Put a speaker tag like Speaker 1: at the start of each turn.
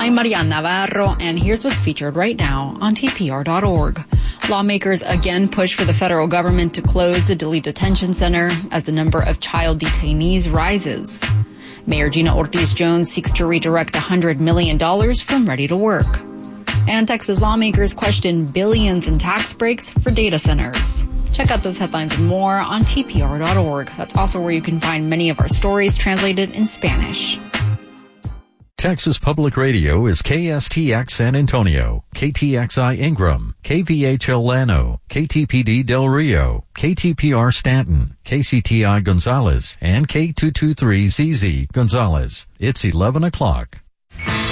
Speaker 1: I'm Marian Navarro, and here's what's featured right now on TPR.org. Lawmakers again push for the federal government to close the Dilley Detention Center as the number of child detainees rises. Mayor Gina Ortiz Jones seeks to redirect $100 million from Ready to Work. And Texas lawmakers question billions in tax breaks for data centers. Check out those headlines and more on TPR.org. That's also where you can find many of our stories translated in Spanish.
Speaker 2: Texas Public Radio is KSTX San Antonio, KTXI Ingram, KVHL Llano, KTPD Del Rio, KTPR Stanton, KCTI Gonzales, and K223ZZ Gonzales. It's 11 o'clock.